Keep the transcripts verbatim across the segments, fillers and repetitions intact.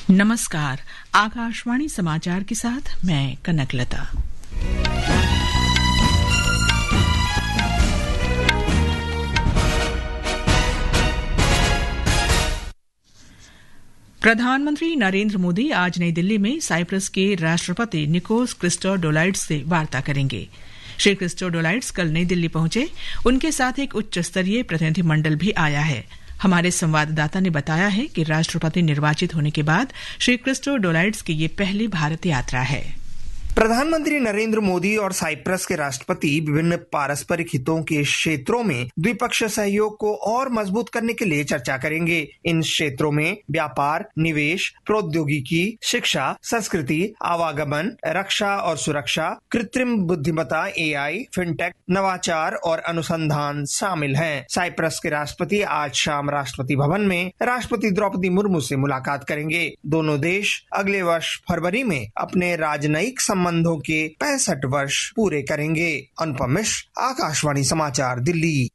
नमस्कार, आकाशवाणी समाचार के साथ मैं कनकलता। प्रधानमंत्री नरेंद्र मोदी आज नई दिल्ली में साइप्रस के राष्ट्रपति निकोस क्रिस्टोडोलाइड्स से वार्ता करेंगे। श्री क्रिस्टोडोलाइड्स कल नई दिल्ली पहुंचे, उनके साथ एक उच्च स्तरीय प्रतिनिधिमंडल भी आया है। हमारे संवाददाता ने बताया है कि राष्ट्रपति निर्वाचित होने के बाद श्री क्रिस्टोडोलाइड्स की ये पहली भारत यात्रा है। प्रधानमंत्री नरेंद्र मोदी और साइप्रस के राष्ट्रपति विभिन्न पारस्परिक हितों के क्षेत्रों में द्विपक्षीय सहयोग को और मजबूत करने के लिए चर्चा करेंगे। इन क्षेत्रों में व्यापार, निवेश, प्रौद्योगिकी, शिक्षा, संस्कृति, आवागमन, रक्षा और सुरक्षा, कृत्रिम बुद्धिमत्ता, एआई, फिनटेक, नवाचार और अनुसंधान शामिल हैं। साइप्रस के राष्ट्रपति आज शाम राष्ट्रपति भवन में राष्ट्रपति द्रौपदी मुर्मू से मुलाकात करेंगे। दोनों देश अगले वर्ष फरवरी में अपने राजनयिक संबंधों के पैंसठ वर्ष पूरे करेंगे। अनुपम मिश्र, आकाशवाणी समाचार, दिल्ली।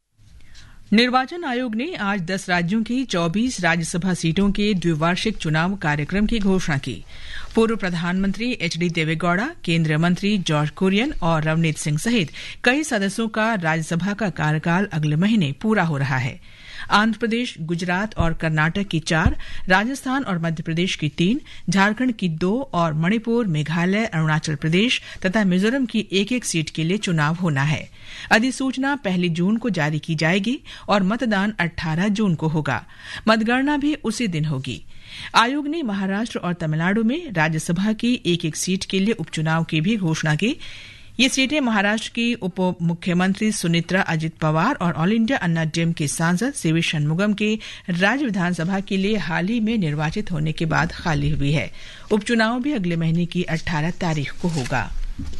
निर्वाचन आयोग ने आज दस राज्यों की चौबीस राज्यसभा सीटों के द्विवार्षिक चुनाव कार्यक्रम की घोषणा की। पूर्व प्रधानमंत्री एच डी देवेगौड़ा, केंद्रीय मंत्री जॉर्ज कुरियन और रवनीत सिंह सहित कई सदस्यों का राज्यसभा का कार्यकाल अगले महीने पूरा हो रहा है। आंध्र प्रदेश, गुजरात और कर्नाटक की चार, राजस्थान और मध्य प्रदेश की तीन, झारखंड की दो और मणिपुर, मेघालय, अरुणाचल प्रदेश तथा मिजोरम की एक एक सीट के लिए चुनाव होना है। अधिसूचना पहली जून को जारी की जाएगी और मतदान अठारह जून को होगा। मतगणना भी उसी दिन होगी। आयोग ने महाराष्ट्र और तमिलनाडु में राज्यसभा की एक एक सीट के लिए उपचुनाव की भी घोषणा की। ये सीटें महाराष्ट्र की उप मुख्यमंत्री सुनित्रा अजित पवार और ऑल इंडिया अन्ना डीएम के सांसद सीवी षणमुगम के राज्य विधानसभा के लिए हाल ही में निर्वाचित होने के बाद खाली हुई है। उपचुनाव भी अगले महीने की अठारह तारीख को होगा।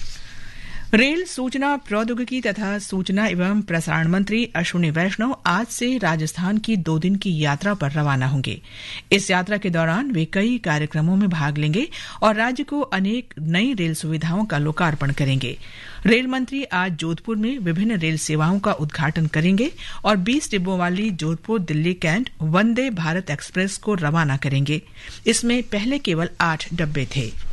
रेल, सूचना प्रौद्योगिकी तथा सूचना एवं प्रसारण मंत्री अश्विनी वैष्णव आज से राजस्थान की दो दिन की यात्रा पर रवाना होंगे। इस यात्रा के दौरान वे कई कार्यक्रमों में भाग लेंगे और राज्य को अनेक नई रेल सुविधाओं का लोकार्पण करेंगे। रेल मंत्री आज जोधपुर में विभिन्न रेल सेवाओं का उद्घाटन करेंगे और बीस डिब्बों वाली जोधपुर दिल्ली कैंट वंदे भारत एक्सप्रेस को रवाना करेंगे। इसमें पहले केवल आठ डब्बे थे।